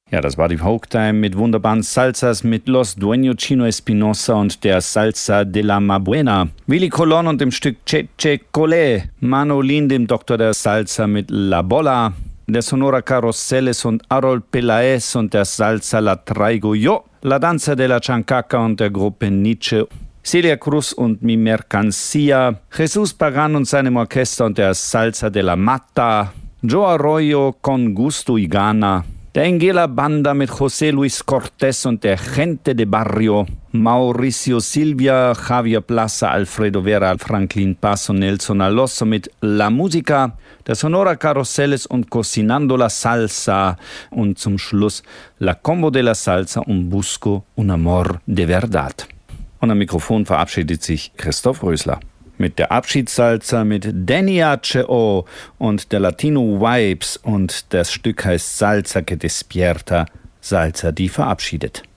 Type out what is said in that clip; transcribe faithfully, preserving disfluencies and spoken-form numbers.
Ja, das war die Folktime mit wunderbaren Salsas mit Los Dueños Chino Espinosa und der Salsa de la Mabuena. Willy Colon und dem Stück Che Che Colé. Manolín, dem Doktor der Salsa mit La Bola. Der Sonora Carruselles und Harold Peláez und der Salsa La Traigo Yo. La Danza de la Chancaca und der Gruppe Nietzsche. Celia Cruz und Mi Mercancía. Jesús Pagan und seinem Orchester und der Salsa de la Mata. Joe Arroyo con Gusto y Gana. Der Enguela Banda mit José Luis Cortés und der Gente de Barrio, Mauricio Silvia, Javier Plaza, Alfredo Vera, Franklin Paz und Nelson Alonso mit La Música, der Sonora Carruselles und Cocinando la Salsa und zum Schluss La Combo de la Salsa und Busco un Amor de Verdad. Und am Mikrofon verabschiedet sich Christoph Rösler. Mit der Abschiedssalsa mit Danny H O und der Latino Vibes und das Stück heißt Salsa que despierta, Salsa, die verabschiedet.